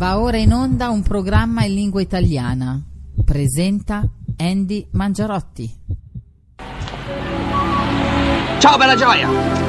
Va ora in onda un programma in lingua italiana. Presenta Andy Mangiarotti. Ciao bella gioia!